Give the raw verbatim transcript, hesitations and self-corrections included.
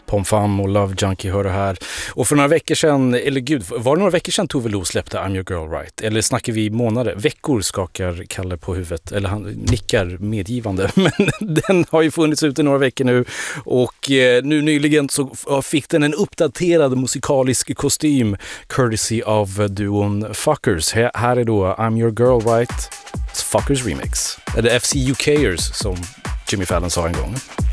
Pomfam och Love Junkie hör det här. Och för några veckor sedan, eller gud, var det några veckor sedan Tove Lo släppte I'm Your Girl Right? Eller snackar vi månader? Veckor skakar Kalle på huvudet, eller han nickar medgivande. Men den har ju funnits ute några veckor nu och eh, nu nyligen så fick den en uppdaterad musikalisk kostym courtesy av duon Fuckers. Här, här är då I'm Your Girl Right, Fuckers remix. Eller F C U Kers som Jimmy Fallon sa en gång.